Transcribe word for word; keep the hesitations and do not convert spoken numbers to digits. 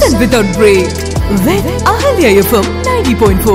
Listen without break with Ahalya F M ninety point four.